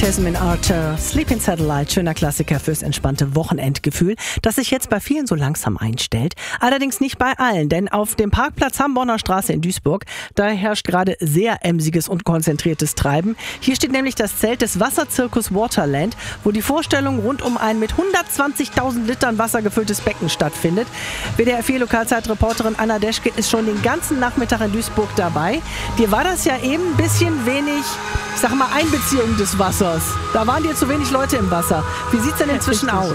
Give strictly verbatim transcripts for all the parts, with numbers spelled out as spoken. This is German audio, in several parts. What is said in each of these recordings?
Tesmin Archer, Sleeping Satellite, schöner Klassiker fürs entspannte Wochenendgefühl, das sich jetzt bei vielen so langsam einstellt. Allerdings nicht bei allen, denn auf dem Parkplatz Hamborner Straße in Duisburg, da herrscht gerade sehr emsiges und konzentriertes Treiben. Hier steht nämlich das Zelt des Wasserzirkus Waterland, wo die Vorstellung rund um ein mit hundertzwanzigtausend Litern Wasser gefülltes Becken stattfindet. W D R vier Lokalzeitreporterin Anna Deschke ist schon den ganzen Nachmittag in Duisburg dabei. Dir war das ja eben ein bisschen wenig, ich sag mal, Einbeziehung des Wassers. Da waren dir zu wenig Leute im Wasser. Wie sieht es denn inzwischen aus?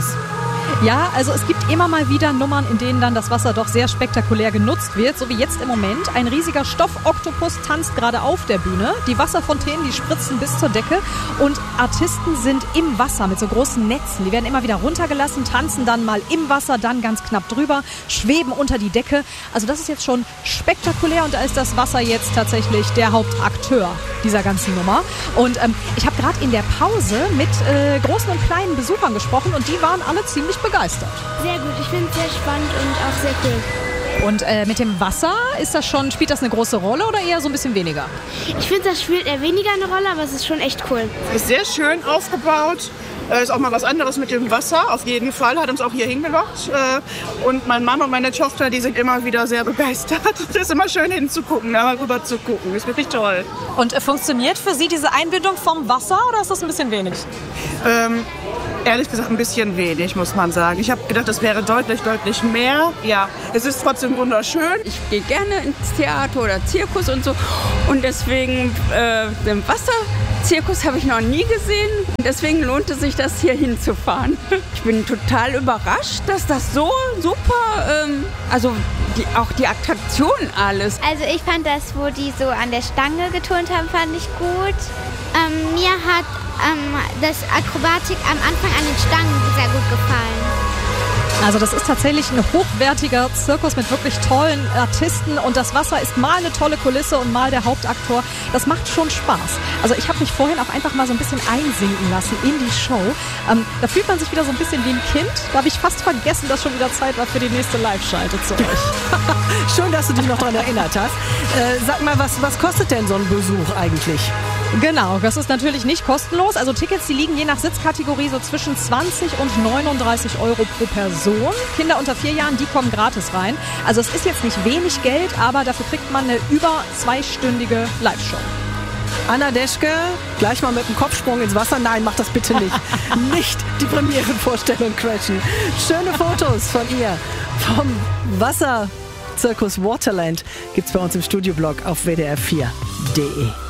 Ja, also es gibt immer mal wieder Nummern, in denen dann das Wasser doch sehr spektakulär genutzt wird, so wie jetzt im Moment. Ein riesiger Stoffoktopus tanzt gerade auf der Bühne. Die Wasserfontänen, die spritzen bis zur Decke und Artisten sind im Wasser mit so großen Netzen. Die werden immer wieder runtergelassen, tanzen dann mal im Wasser, dann ganz knapp drüber, schweben unter die Decke. Also das ist jetzt schon spektakulär und da ist das Wasser jetzt tatsächlich der Hauptakteur dieser ganzen Nummer. Und ähm, ich habe gerade in der Pause mit äh, großen und kleinen Besuchern gesprochen und die waren alle ziemlich begeistert. Sehr gut, ich finde es sehr spannend und auch sehr cool. Und äh, mit dem Wasser, ist das schon, spielt das eine große Rolle oder eher so ein bisschen weniger? Ich finde, das spielt eher weniger eine Rolle, aber es ist schon echt cool. Ist sehr schön aufgebaut. Äh, ist auch mal was anderes mit dem Wasser, auf jeden Fall. Hat uns auch hier hingelockt. Äh, und mein Mann und meine Tochter, die sind immer wieder sehr begeistert. Es ist immer schön hinzugucken, da mal rüber zu gucken. Ist wirklich toll. Und äh, funktioniert für Sie diese Einbindung vom Wasser oder ist das ein bisschen wenig? Ähm, Ehrlich gesagt ein bisschen wenig, muss man sagen. Ich habe gedacht, das wäre deutlich, deutlich mehr. Ja, es ist trotzdem wunderschön. Ich gehe gerne ins Theater oder Zirkus und so. Und deswegen äh, den Wasserzirkus habe ich noch nie gesehen. Und deswegen lohnt es sich, das hier hinzufahren. Ich bin total überrascht, dass das so super, ähm, also die, auch die Attraktion alles. Also ich fand das, wo die so an der Stange geturnt haben, fand ich gut. Ähm, mir hat ähm, das Akrobatik am Anfang an den Stangen sehr gut gefallen. Also das ist tatsächlich ein hochwertiger Zirkus mit wirklich tollen Artisten und das Wasser ist mal eine tolle Kulisse und mal der Hauptaktor. Das macht schon Spaß. Also ich habe mich vorhin auch einfach mal so ein bisschen einsinken lassen in die Show. Ähm, da fühlt man sich wieder so ein bisschen wie ein Kind. Da habe ich fast vergessen, dass schon wieder Zeit war für die nächste Live-Schalte zu euch. Schön, dass du dich noch daran erinnert hast. Äh, sag mal, was, was kostet denn so ein Besuch eigentlich? Genau, das ist natürlich nicht kostenlos. Also Tickets, die liegen je nach Sitzkategorie so zwischen zwanzig und neununddreißig Euro pro Person. Kinder unter vier Jahren, die kommen gratis rein. Also es ist jetzt nicht wenig Geld, aber dafür kriegt man eine über zweistündige Live-Show. Anna Deschke, gleich mal mit dem Kopfsprung ins Wasser. Nein, mach das bitte nicht. Nicht die Premierenvorstellung crashen. Schöne Fotos von ihr vom Wasserzirkus Waterland gibt's bei uns im Studioblog auf w d r vier punkt d e.